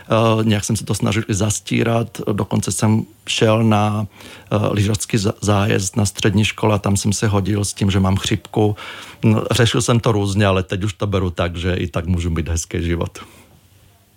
Nějak jsem se to snažil i zastírat. Dokonce jsem šel na lyžařský zájezd na střední škole a tam jsem se hodil s tím, že mám chřipku. Řešil jsem to různě, ale teď už to beru tak, že i tak můžu mít hezký život.